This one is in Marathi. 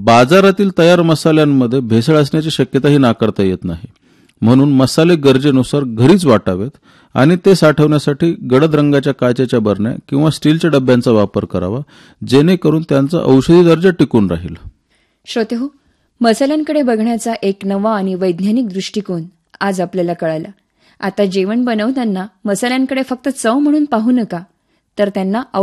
बाजारातील तयार मसाल्यांमध्ये भेसळ असण्याची शक्यताही नाकारता येत नाही. म्हणून मसाले गरजेनुसार घरीच वाटावेत आणि ते साठवण्यासाठी गडद रंगाच्या काचेच्या बरण्या किंवा स्टीलच्या डब्यांचा वापर करावा, जेणेकरून त्यांचा औषधी दर्जा टिकून राहील. श्रोतेहो, मसाल्यांकडे बघण्याचा एक नवा आणि वैज्ञानिक दृष्टिकोन आज आपल्याला कळाला. आता जेवण बनवताना मसाल्यांकडे फक्त चव म्हणून पाहू नका, तर त्यांना